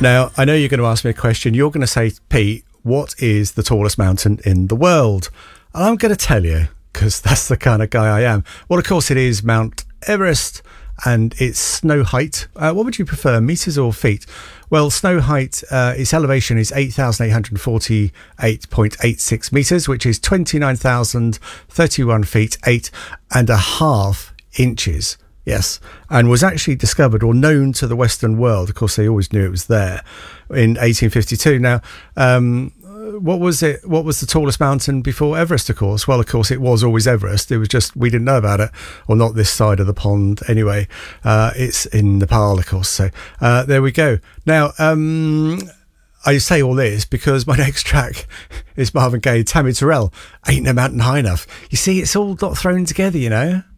Now, I know you're going to ask me a question. You're going to say, Pete, what is the tallest mountain in the world? And I'm going to tell you, because that's the kind of guy I am. Well, of course, it is Mount Everest, and its snow height. What would you prefer, meters or feet? Well, snow height, its elevation is 8,848.86 meters, which is 29,031 feet, 8.5 inches. Yes, and was actually discovered or known to the Western world. Of course, they always knew it was there in 1852. Now, what was it? What was the tallest mountain before Everest? Of course, it was always Everest. It was just we didn't know about it, or not this side of the pond. Anyway, it's in Nepal, of course. So there we go. Now, I say all this because my next track is Marvin Gaye, Tammy Terrell, Ain't No Mountain High Enough. You see, it's all got thrown together, you know.